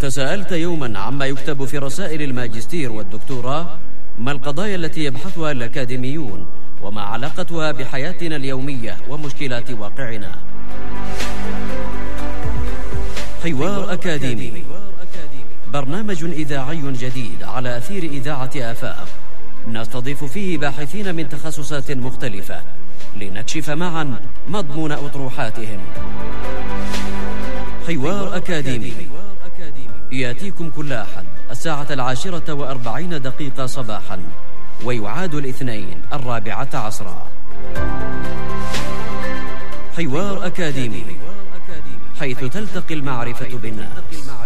تساءلت يوما عما يكتب في رسائل الماجستير والدكتوراه؟ ما القضايا التي يبحثها الأكاديميون؟ وما علاقتها بحياتنا اليومية ومشكلات واقعنا؟ حوار أكاديمي، برنامج إذاعي جديد على أثير إذاعة آفاق، نستضيف فيه باحثين من تخصصات مختلفة لنكشف معا مضمون أطروحاتهم. حوار أكاديمي يأتيكم كل أحد 10:40 صباحا، ويعاد الاثنين 4 عصرا. حوار أكاديمي، حيث تلتقي المعرفة بالناس.